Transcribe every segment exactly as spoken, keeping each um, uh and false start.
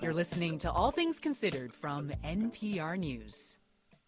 You're listening to All Things Considered from N P R News.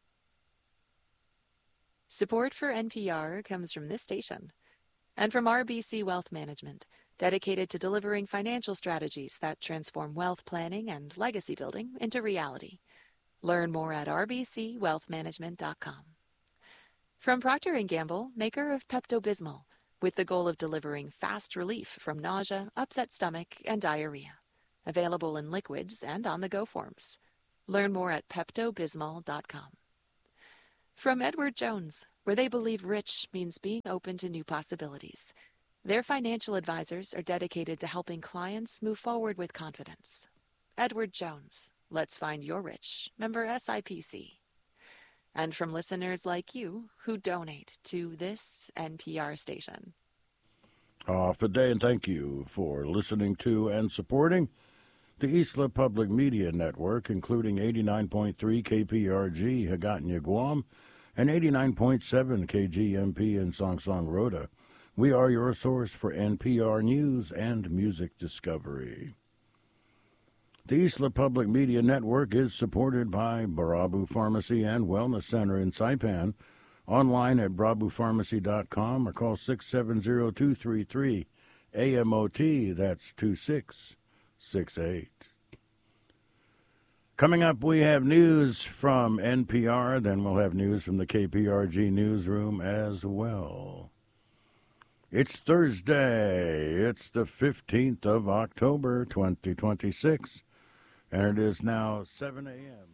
Support for N P R comes from this station and from R B C Wealth Management, dedicated to delivering financial strategies that transform wealth planning and legacy building into reality. Learn more at r b c wealth management dot com. From Procter and Gamble, maker of Pepto-Bismol, with the goal of delivering fast relief from nausea, upset stomach, and diarrhea. Available in liquids and on-the-go forms. Learn more at pepto bismol dot com. From Edward Jones, where they believe rich means being open to new possibilities. Their financial advisors are dedicated to helping clients move forward with confidence. Edward Jones, let's find your rich. Member S I P C. And from listeners like you who donate to this N P R station. Off the day, and thank you for listening to and supporting the Isla Public Media Network, including eighty-nine point three K P R G, Hagåtña, Guam, and eighty-nine point seven K G M P in Songsong, Rhoda. We are your source for N P R news and music discovery. The Isla Public Media Network is supported by Barabu Pharmacy and Wellness Center in Saipan, online at barabu pharmacy dot com or call six seven zero, two three three, A M O T, that's two six six eight. Coming up, we have news from N P R, then we'll have news from the K P R G newsroom as well. It's Thursday. It's the fifteenth of October, twenty twenty-six, and it is now seven a.m.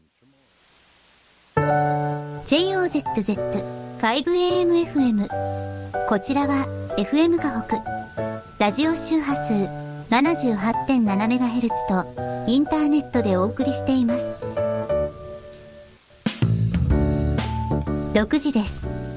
ジェイオーゼットゼット ファイブエーエムエフエム こちらは エフエム 河北ラジオ周波数 ななじゅうはちてんななメガヘルツ とインターネットでお送りしています。ろくじです。